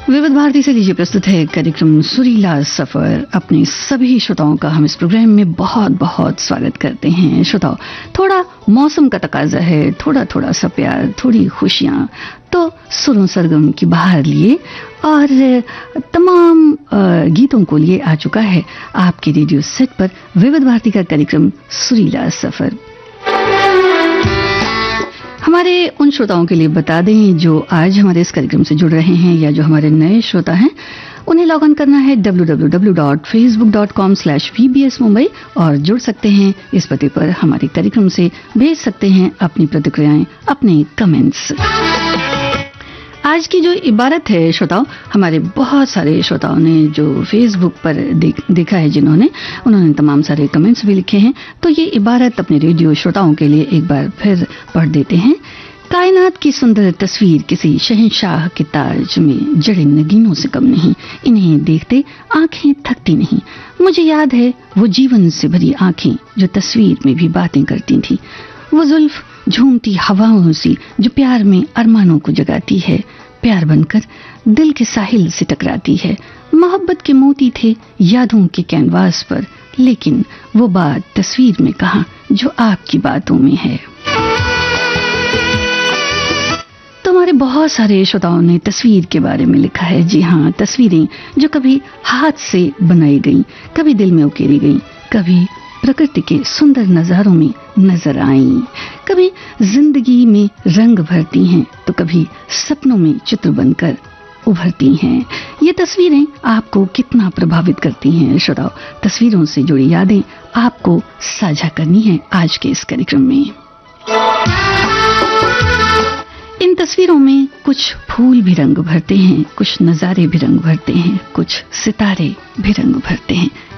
विविध भारती से लीजिए प्रस्तुत है कार्यक्रम सुरीला सफर। अपने सभी श्रोताओं का हम इस प्रोग्राम में बहुत बहुत स्वागत करते हैं। श्रोताओं, थोड़ा मौसम का तकाजा है, थोड़ा थोड़ा सा प्यार, थोड़ी खुशियां, तो सुरों सरगम की बाहर लिए और तमाम गीतों को लिए आ चुका है आपके रेडियो सेट पर विविध भारती का कार्यक्रम सुरीला सफर। हमारे उन श्रोताओं के लिए बता दें जो आज हमारे इस कार्यक्रम से जुड़ रहे हैं या जो हमारे नए श्रोता हैं, उन्हें लॉग इन करना है www.facebook.com/vbs Mumbai और जुड़ सकते हैं इस पते पर। हमारे कार्यक्रम से भेज सकते हैं अपनी प्रतिक्रियाएं, अपने कमेंट्स। आज की जो इबारत है श्रोताओं, हमारे बहुत सारे श्रोताओं ने जो फेसबुक पर देखा है, उन्होंने तमाम सारे कमेंट्स भी लिखे हैं, तो ये इबारत अपने रेडियो श्रोताओं के लिए एक बार फिर पढ़ देते हैं। कायनात की सुंदर तस्वीर किसी शहंशाह के ताज में जड़े नगीनों से कम नहीं, इन्हें देखते आंखें थकती नहीं। मुझे याद है वो जीवन से भरी आंखें जो तस्वीर में भी बातें करती थी, वो जुल्फ झूमती हवाओं सी जो प्यार में अरमानों को जगाती है, प्यार बनकर दिल के साहिल से टकराती है। मोहब्बत के मोती थे यादों के कैनवास पर, लेकिन वो बात तस्वीर में कहाँ जो आपकी बातों में है। तो हमारे बहुत सारे श्रोताओं ने तस्वीर के बारे में लिखा है। जी हाँ, तस्वीरें जो कभी हाथ से बनाई गई, कभी दिल में उकेरी गई, कभी प्रकृति के सुंदर नजारों में नजर आईं, कभी जिंदगी में रंग भरती हैं तो कभी सपनों में चित्र बनकर उभरती हैं। ये तस्वीरें आपको कितना प्रभावित करती हैं श्रोताओ? तस्वीरों से जुड़ी यादें आपको साझा करनी है आज के इस कार्यक्रम में। इन तस्वीरों में कुछ फूल भी रंग भरते हैं, कुछ नजारे भी रंग भरते हैं, कुछ सितारे भी रंग भरते हैं।